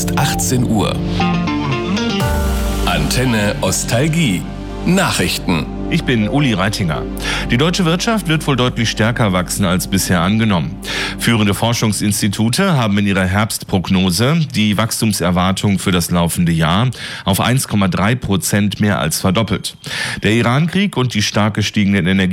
ist 18 Uhr. Antenne Ostalgie. Nachrichten. Ich bin Uli Reitinger. Die deutsche Wirtschaft wird wohl deutlich stärker wachsen als bisher angenommen. Führende Forschungsinstitute haben in ihrer Herbstprognose die Wachstumserwartung für das laufende Jahr auf 1,3% mehr als verdoppelt. Der Iran-Krieg und die stark gestiegenen